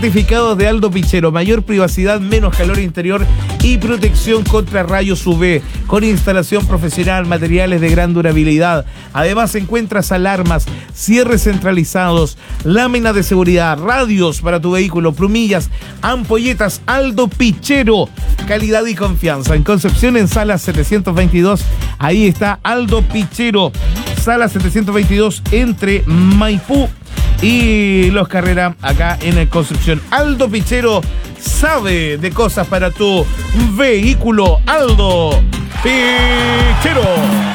certificados de Aldo Pichero. Mayor privacidad, menos calor interior y protección contra rayos UV. Con instalación profesional, materiales de gran durabilidad. Además encuentras alarmas, cierres centralizados, lámina de seguridad, radios para tu vehículo, plumillas, ampolletas. Aldo Pichero, calidad y confianza. En Concepción, en sala 722, ahí está Aldo Pichero. Sala 722 entre Maipú y Los Carrera, acá en el Concepción. Aldo Pichero sabe de cosas para tu vehículo. Aldo Pichero.